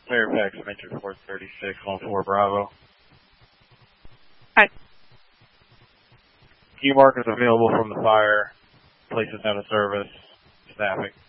Fairfax, Metro 436, 14 Bravo. Hi. Key markers available from the fire. Places out of service. Staffing.